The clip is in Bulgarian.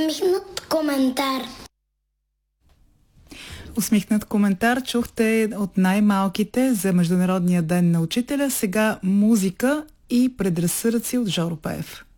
Усмихнат коментар. Усмихнат коментар чухте от най-малките за Международния ден на учителя. Сега музика и предразсъдъци от Жоро Пеев.